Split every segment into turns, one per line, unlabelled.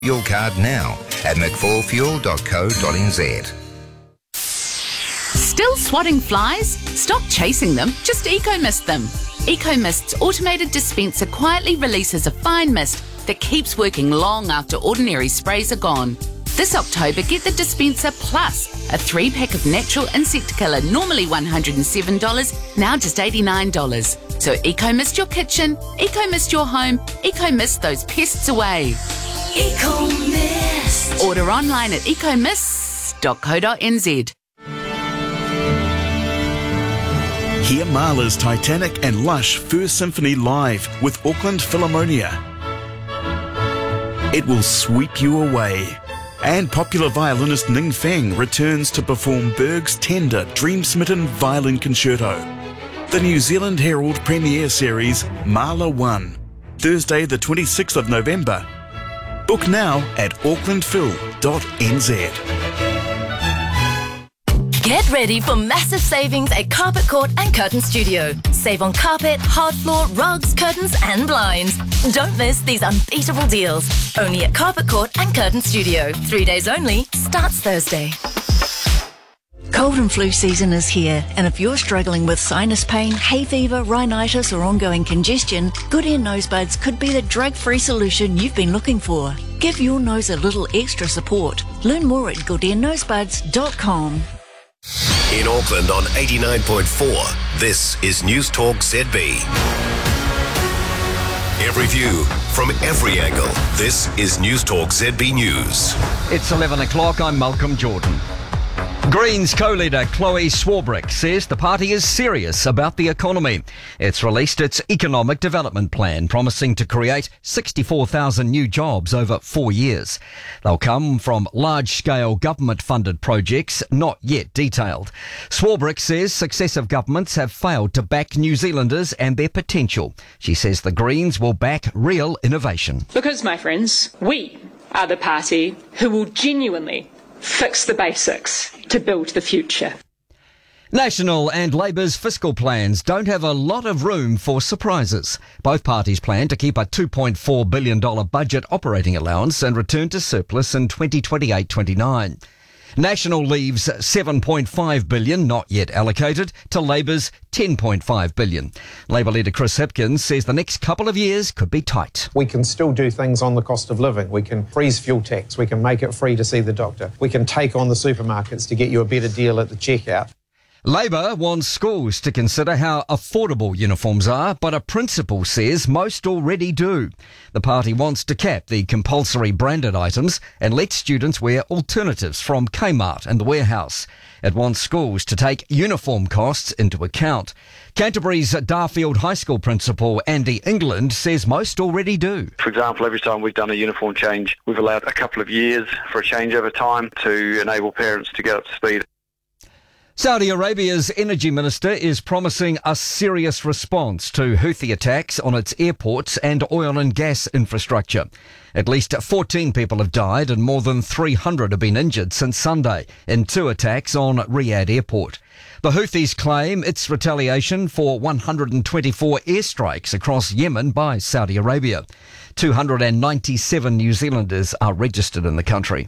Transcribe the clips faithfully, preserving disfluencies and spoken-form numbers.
your card now at mcfaul fuel dot co dot n z.
Still swatting flies? Stop chasing them, just Eco-Mist them. Eco-Mist's automated dispenser quietly releases a fine mist that keeps working long after ordinary sprays are gone. This October, get the dispenser plus a three-pack of natural insect killer, normally one hundred seven dollars, now just eighty-nine dollars. So Eco-Mist your kitchen, Eco-Mist your home, Eco-Mist those pests away.
Eco-Mist.
Order online at ecomist dot co dot n z.
Hear Mahler's Titanic and Lush First Symphony live with Auckland Philharmonia. It will sweep you away. And popular violinist Ning Feng returns to perform Berg's tender, dream-smitten violin concerto. The New Zealand Herald premiere series Mahler one, Thursday the twenty-sixth of November. Book now at auckland phil dot n z.
Get ready for massive savings at Carpet Court and Curtain Studio. Save on carpet, hard floor, rugs, curtains and blinds. Don't miss these unbeatable deals. Only at Carpet Court and Curtain Studio. Three days only. Starts Thursday.
Cold and flu season is here, and if you're struggling with sinus pain, hay fever, rhinitis or ongoing congestion, Good Air Nosebuds could be the drug-free solution you've been looking for. Give your nose a little extra support. Learn more at good air nosebuds dot com.
In Auckland on eighty-nine point four, this is News Talk Z B. Every view from every angle. This is News Talk Z B News.
It's eleven o'clock. I'm Malcolm Jordan. Greens co-leader Chloe Swarbrick says the party is serious about the economy. It's released its economic development plan, promising to create sixty-four thousand new jobs over four years. They'll come from large-scale government-funded projects not yet detailed. Swarbrick says successive governments have failed to back New Zealanders and their potential. She says the Greens will back real innovation.
Because, my friends, we are the party who will genuinely fix the basics to build the future.
National and Labour's fiscal plans don't have a lot of room for surprises. Both parties plan to keep a two point four billion dollars budget operating allowance and return to surplus in twenty twenty-eight twenty-nine. National leaves seven point five billion dollars not yet allocated to Labour's ten point five billion dollars. Labour leader Chris Hipkins says the next couple of years could be tight.
We can still do things on the cost of living. We can freeze fuel tax. We can make it free to see the doctor. We can take on the supermarkets to get you a better deal at the checkout.
Labor wants schools to consider how affordable uniforms are, but a principal says most already do. The party wants to cap the compulsory branded items and let students wear alternatives from Kmart and the Warehouse. It wants schools to take uniform costs into account. Canterbury's Darfield High School principal Andy England says most already do.
For example, every time we've done a uniform change, we've allowed a couple of years for a changeover time to enable parents to get up to speed.
Saudi Arabia's energy minister is promising a serious response to Houthi attacks on its airports and oil and gas infrastructure. At least fourteen people have died and more than three hundred have been injured since Sunday in two attacks on Riyadh Airport. The Houthis claim it's retaliation for one hundred twenty-four airstrikes across Yemen by Saudi Arabia. two hundred ninety-seven New Zealanders are registered in the country.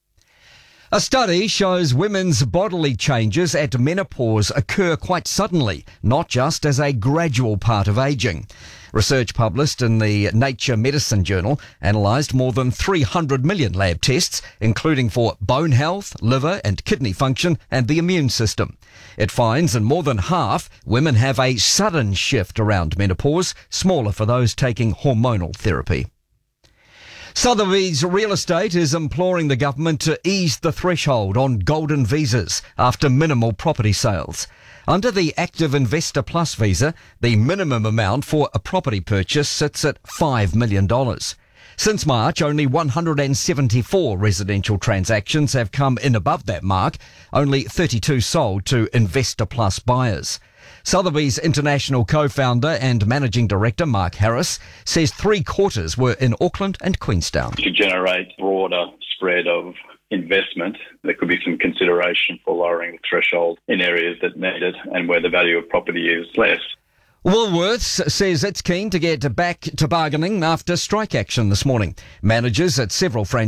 A study shows women's bodily changes at menopause occur quite suddenly, not just as a gradual part of ageing. Research published in the Nature Medicine journal analysed more than three hundred million lab tests, including for bone health, liver and kidney function and the immune system. It finds in more than half, women have a sudden shift around menopause, smaller for those taking hormonal therapy. Sotheby's Real Estate is imploring the government to ease the threshold on golden visas after minimal property sales. Under the Active Investor Plus visa, the minimum amount for a property purchase sits at five million dollars. Since March, only one hundred seventy-four residential transactions have come in above that mark, only thirty-two sold to Investor Plus buyers. Sotheby's international co-founder and managing director Mark Harris says three quarters were in Auckland and Queenstown.
To generate broader spread of investment, there could be some consideration for lowering the threshold in areas that need it and where the value of property is less.
Woolworths says it's keen to get back to bargaining after strike action this morning. Managers at several franchises